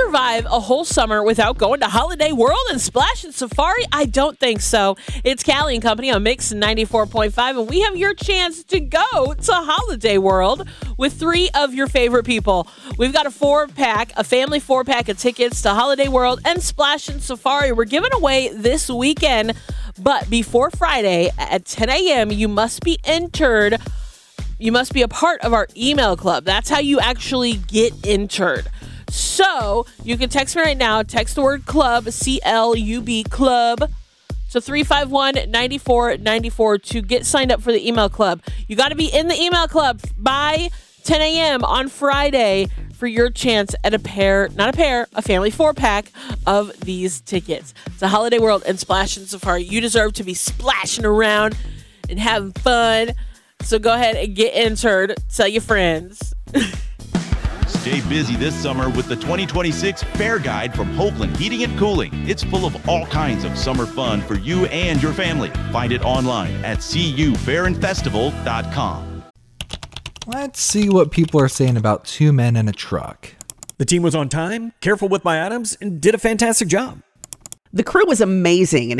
survive a whole summer without going to Holiday World and Splash and Safari? I don't think so. It's Callie and Company on Mix 94.5, and we have your chance to go to Holiday World with 3 of your favorite people. We've got a family 4-pack of tickets to Holiday World and Splash and Safari. We're giving away this weekend, but before Friday at 10 a.m., you must be entered. You must be a part of our email club. That's how you actually get entered. So you can text me right now. Text the word club, C-L-U-B, club, to 351-9494 to get signed up for the email club. You got to be in the email club by 10 a.m. on Friday for your chance at a family 4-pack of these tickets. It's a Holiday World and Splash and Safari. You deserve to be splashing around and having fun. So go ahead and get entered. Tell your friends. Stay busy this summer with the 2026 Fair Guide from Hoagland Heating and Cooling. It's full of all kinds of summer fun for you and your family. Find it online at cufairandfestival.com. Let's see what people are saying about 2 men in a truck. The team was on time, careful with my items, and did a fantastic job. The crew was amazing.